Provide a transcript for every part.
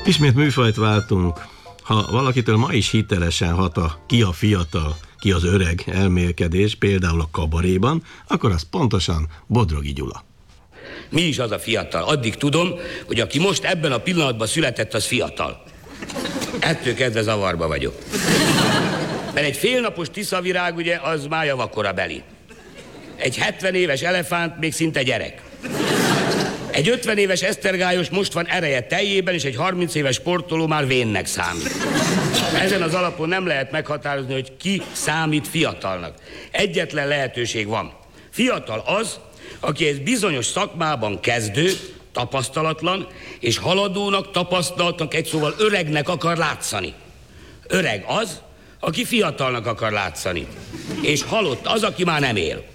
Ismét műfajt váltunk. Ha valakitől ma is hitelesen hat a ki a fiatal, ki az öreg elmélkedés, például a kabaréban, akkor az pontosan Bodrogi Gyula. Mi is az a fiatal? Addig tudom, hogy aki most ebben a pillanatban született, az fiatal. Ettől kezdve zavarba vagyok. Mert egy félnapos tiszavirág, ugye, az már javakora beli. Egy 70 éves elefánt még szinte gyerek. Egy 50 éves esztergályos most van ereje teljében, és egy 30 éves sportoló már vénnek számít. Ezen az alapon nem lehet meghatározni, hogy ki számít fiatalnak. Egyetlen lehetőség van. Fiatal az, aki egy bizonyos szakmában kezdő, tapasztalatlan, és haladónak, tapasztalatnak, egy szóval öregnek akar látszani. Öreg az, aki fiatalnak akar látszani. És halott az, aki már nem él.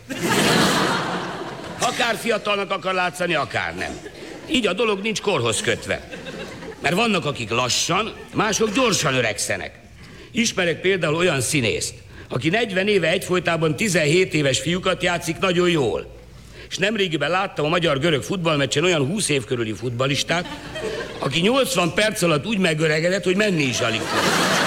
Akár fiatalnak akar látszani, akár nem. Így a dolog nincs korhoz kötve. Mert vannak, akik lassan, mások gyorsan öregszenek. Ismerek például olyan színészt, aki 40 éve egyfolytában 17 éves fiúkat játszik nagyon jól. És nemrégiben láttam a magyar-görög futballmeccsen olyan 20 év körüli futballistát, aki 80 perc alatt úgy megöregedett, hogy menni is alig tud.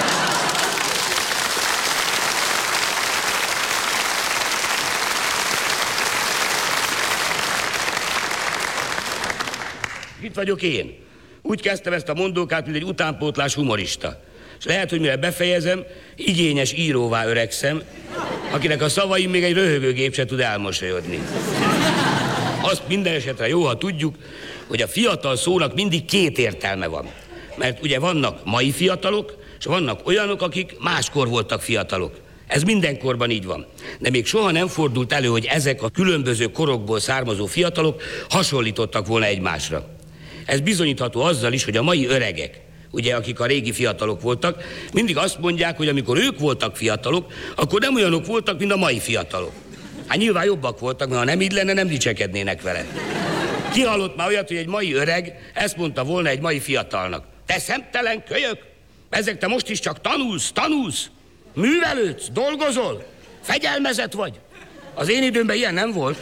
Itt vagyok én. Úgy kezdtem ezt a mondókát, mint egy utánpótlás humorista. És lehet, hogy mire befejezem, igényes íróvá öregszem, akinek a szavaim még egy röhögőgép se tud elmosolyodni. Azt minden esetre jó, ha tudjuk, hogy a fiatal szónak mindig két értelme van. Mert ugye vannak mai fiatalok, és vannak olyanok, akik máskor voltak fiatalok. Ez mindenkorban így van. De még soha nem fordult elő, hogy ezek a különböző korokból származó fiatalok hasonlítottak volna egymásra. Ez bizonyítható azzal is, hogy a mai öregek, ugye, akik a régi fiatalok voltak, mindig azt mondják, hogy amikor ők voltak fiatalok, akkor nem olyanok voltak, mint a mai fiatalok. Hát nyilván jobbak voltak, mert ha nem így lenne, nem dicsekednének vele. Ki hallott már olyat, hogy egy mai öreg ezt mondta volna egy mai fiatalnak? Te szemtelen kölyök! Ezek te most is csak tanulsz, művelődsz, dolgozol, fegyelmezett vagy. Az én időmben ilyen nem volt.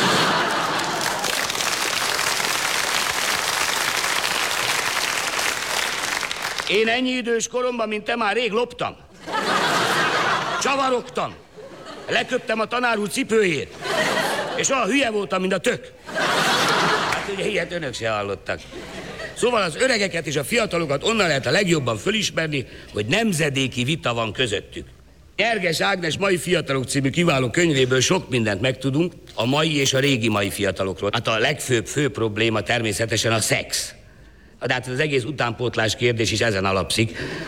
Én ennyi idős koromban, mint te, már rég loptam. Csavarogtam. Leköptem a tanár úr cipőjét. És olyan hülye voltam, mint a tök. Hát ugye ilyet önök se hallottak. Szóval az öregeket és a fiatalokat onnan lehet a legjobban fölismerni, hogy nemzedéki vita van közöttük. Nyerges Ágnes Mai Fiatalok című kiváló könyvéből sok mindent megtudunk a mai és a régi mai fiatalokról. Hát a legfőbb probléma természetesen a szex. De hát az egész utánpótlás kérdés is ezen alapszik.